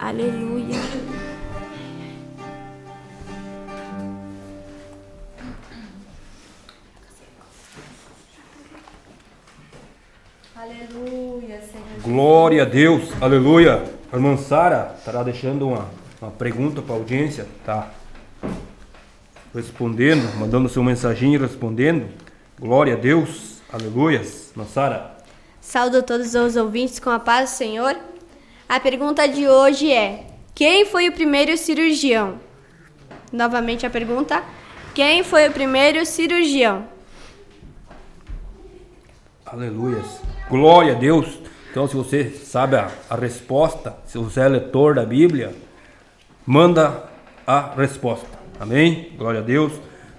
Aleluia. Aleluia, Senhor. Glória a Deus, aleluia. A irmã Sara estará deixando uma pergunta para a audiência, tá respondendo, mandando seu mensaginho e respondendo. Glória a Deus, aleluia. Irmã Sara. Saúdo a todos os ouvintes com a paz do Senhor. A pergunta de hoje é: quem foi o primeiro cirurgião? Novamente a pergunta: quem foi o primeiro cirurgião? Aleluia. Glória a Deus. Então, se você sabe a resposta, se você é leitor da Bíblia, manda a resposta. Amém? Glória a Deus.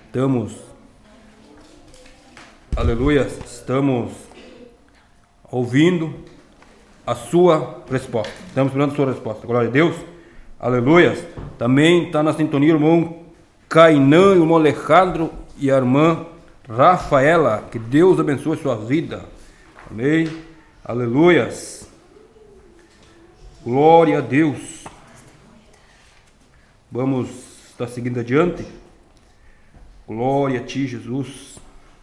Aleluia. Estamos ouvindo a sua resposta. Estamos esperando a sua resposta. Glória a Deus. Aleluia. Também está na sintonia o irmão Cainã, o irmão Alejandro e a irmã Rafaela. Que Deus abençoe a sua vida. Amém. Aleluias. Glória a Deus. Vamos estar seguindo adiante. Glória a Ti, Jesus.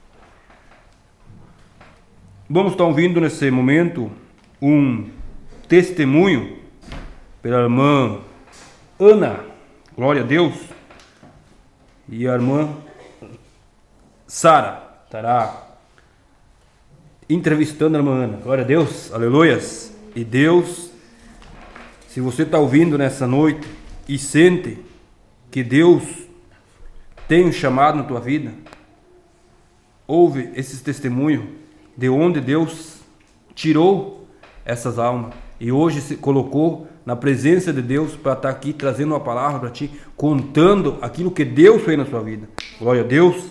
Vamos estar ouvindo nesse momento um testemunho pela irmã Ana. Glória a Deus. E a irmã Sara estará entrevistando a irmã Ana. Glória a Deus, aleluias. E Deus, se você está ouvindo nessa noite e sente que Deus tem um chamado na tua vida, ouve esses testemunhos de onde Deus tirou essas almas e hoje se colocou na presença de Deus para estar aqui trazendo uma palavra para ti, contando aquilo que Deus fez na sua vida. Glória a Deus.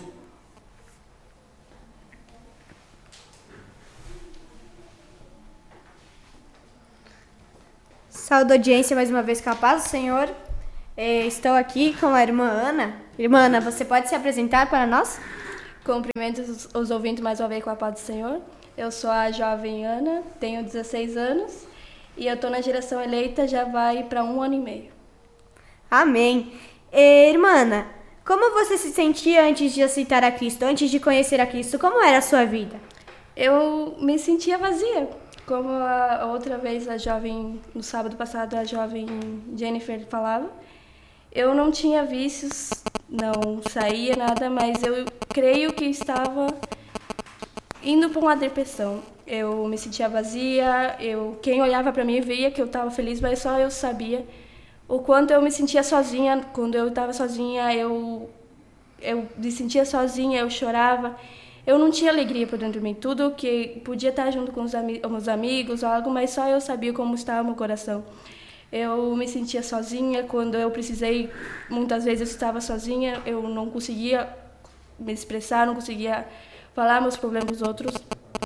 Saúde a audiência mais uma vez com a paz do Senhor. Estou aqui com a irmã Ana. Irmã Ana, você pode se apresentar para nós? Cumprimento os ouvintes mais uma vez com a paz do Senhor. Eu sou a jovem Ana, tenho 16 anos e eu estou na geração eleita, já vai para 1 ano e meio. Amém. Irmã Ana, como você se sentia antes de aceitar a Cristo, antes de conhecer a Cristo? Como era a sua vida? Eu me sentia vazia. Como a outra vez no sábado passado, a jovem Jennifer falava, eu não tinha vícios, não saía nada, mas eu creio que estava indo para uma depressão. Eu me sentia vazia, quem olhava para mim via que eu estava feliz, mas só eu sabia o quanto eu me sentia sozinha. Quando eu estava sozinha, eu me sentia sozinha, eu chorava. Eu não tinha alegria por dentro de mim. Tudo que podia estar junto com os amigos ou algo, mas só eu sabia como estava o meu coração. Eu me sentia sozinha quando eu precisei. Muitas vezes eu estava sozinha, eu não conseguia me expressar, não conseguia falar meus problemas dos outros.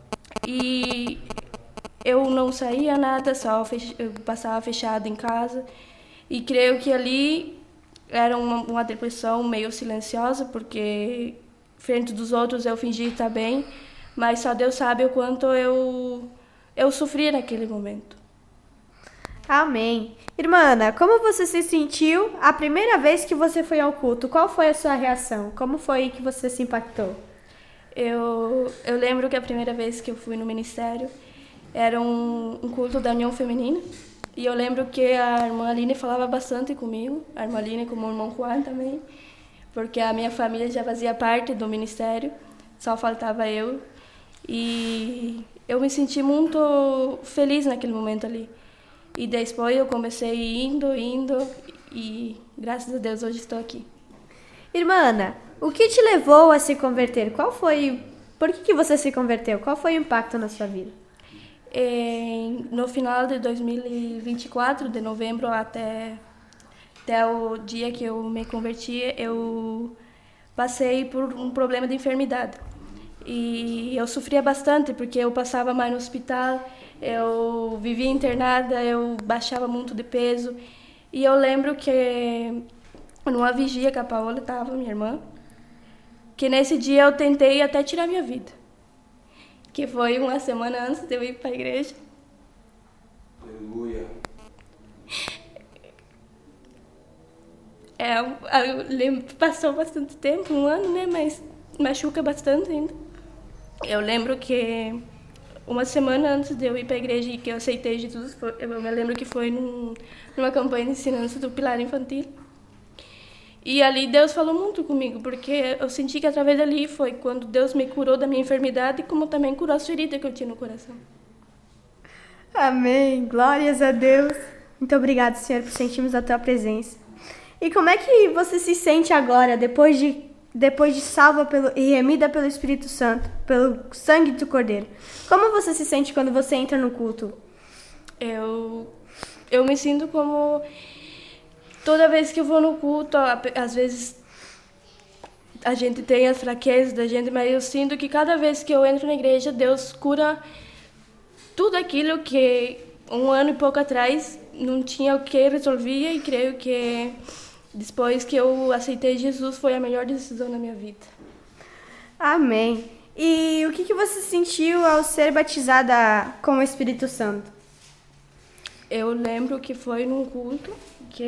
E eu não saía nada, eu passava fechada em casa. E creio que ali era uma depressão meio silenciosa, porque frente dos outros eu fingi estar bem, mas só Deus sabe o quanto eu sofri naquele momento. Amém. Irmã Ana, como você se sentiu a primeira vez que você foi ao culto? Qual foi a sua reação? Como foi que você se impactou? Eu lembro que a primeira vez que eu fui no ministério era um culto da União Feminina. E eu lembro que a irmã Aline falava bastante comigo, a irmã Aline como o irmão Juan também, porque a minha família já fazia parte do ministério, só faltava eu. E eu me senti muito feliz naquele momento ali. E depois eu comecei indo, e graças a Deus hoje estou aqui. Irmã Ana, o que te levou a se converter? Por que você se converteu? Qual foi o impacto na sua vida? No final de 2024, de novembro até o dia que eu me converti, eu passei por um problema de enfermidade. E eu sofria bastante, porque eu passava mais no hospital, eu vivia internada, eu baixava muito de peso. E eu lembro que numa vigia que a Paola estava, minha irmã, que nesse dia eu tentei até tirar minha vida. Que foi uma semana antes de eu ir para a igreja. Aleluia. Passou bastante tempo, 1 ano, né? Mas machuca bastante ainda. Eu lembro que uma semana antes de eu ir para a igreja e que eu aceitei Jesus, eu me lembro que foi numa campanha de ensinança do Pilar Infantil. E ali Deus falou muito comigo, porque eu senti que através dali foi quando Deus me curou da minha enfermidade, como também curou as feridas que eu tinha no coração. Amém. Glórias a Deus. Muito obrigada, Senhor, por sentirmos a Tua presença. E como é que você se sente agora, depois de salva e remida pelo Espírito Santo, pelo sangue do Cordeiro? Como você se sente quando você entra no culto? Eu me sinto como... Toda vez que eu vou no culto, às vezes a gente tem as fraquezas da gente, mas eu sinto que cada vez que eu entro na igreja, Deus cura tudo aquilo que 1 ano e pouco atrás não tinha o que resolvia, e creio que depois que eu aceitei Jesus foi a melhor decisão da minha vida. Amém. E o que você sentiu ao ser batizada com o Espírito Santo? Eu lembro que foi num culto que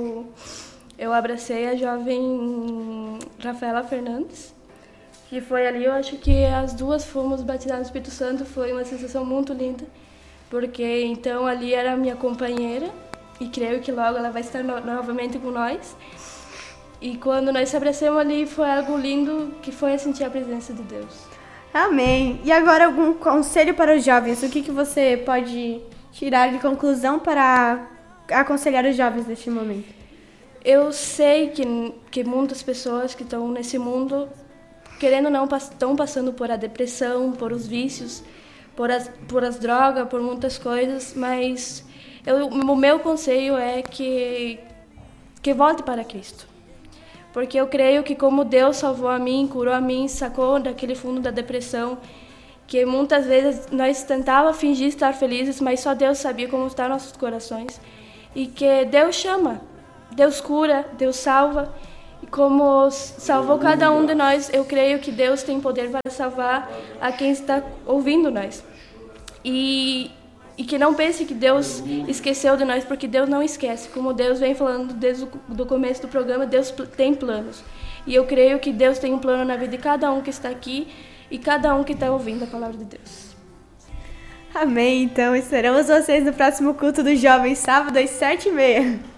eu abracei a jovem Rafaela Fernandes, que foi ali, eu acho que as duas fomos batizadas no Espírito Santo, foi uma sensação muito linda, porque então ali era a minha companheira, e creio que logo ela vai estar novamente com nós. E quando nós se abracemos ali, foi algo lindo, que foi sentir a presença de Deus. Amém. E agora algum conselho para os jovens? O que você pode tirar de conclusão para aconselhar os jovens neste momento? Eu sei que muitas pessoas que estão nesse mundo, querendo ou não, estão passando por a depressão, por os vícios, por as drogas, por muitas coisas, mas o meu conselho é que volte para Cristo. Porque eu creio que como Deus salvou a mim, curou a mim, sacou daquele fundo da depressão, que muitas vezes nós tentávamos fingir estar felizes, mas só Deus sabia como estão nossos corações. E que Deus chama, Deus cura, Deus salva. E como salvou cada um de nós, eu creio que Deus tem poder para salvar a quem está ouvindo nós. E que não pense que Deus esqueceu de nós, porque Deus não esquece. Como Deus vem falando desde o começo do programa, Deus tem planos. E eu creio que Deus tem um plano na vida de cada um que está aqui e cada um que está ouvindo a palavra de Deus. Amém. Então, esperamos vocês no próximo culto dos jovens, sábado às 7h30.